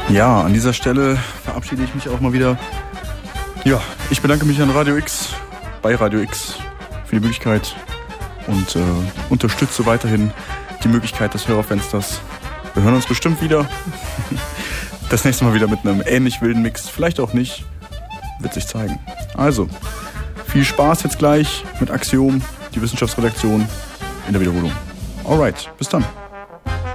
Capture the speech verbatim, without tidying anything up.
Ja, an dieser Stelle verabschiede ich mich auch mal wieder. Ja, ich bedanke mich an Radio X, bei Radio X für die Möglichkeit und äh, unterstütze weiterhin die Möglichkeit des Hörerfensters. Wir hören uns bestimmt wieder. Das nächste Mal wieder mit einem ähnlich wilden Mix. Vielleicht auch nicht. Wird sich zeigen. Also, viel Spaß jetzt gleich mit Axiom, die Wissenschaftsredaktion, in der Wiederholung. Alright, bis dann.